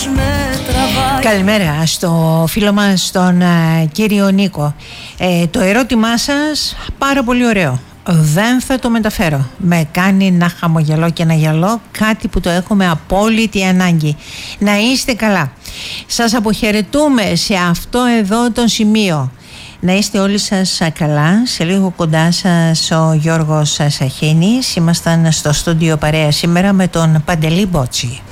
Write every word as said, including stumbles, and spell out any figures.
Καλημέρα στο φίλο μας τον uh, κύριο Νίκο. ε, Το ερώτημά σας πάρα πολύ ωραίο. Δεν θα το μεταφέρω. Με κάνει να χαμογελώ και να γελώ, κάτι που το έχουμε απόλυτη ανάγκη. Να είστε καλά. Σας αποχαιρετούμε σε αυτό εδώ το σημείο. Να είστε όλοι σας καλά. Σε λίγο κοντά σας ο Γιώργος Σαχίνης. Ήμασταν στο στούντιο παρέα σήμερα με τον Παντελή Μπότσι.